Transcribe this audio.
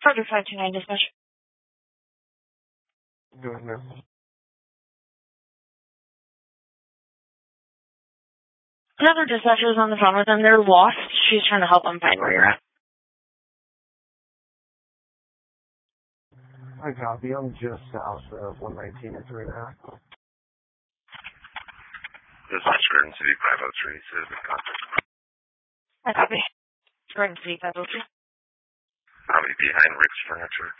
Further 529 dispatch. Do it now. Another dispatcher is on the phone with them. They're lost. She's trying to help them find where you're at. I copy. I'm just south of 119 and 3.5. Dispatch Garden City 503. Citizen contact. I copy. Garden City 502. I'll be behind Rick's Furniture.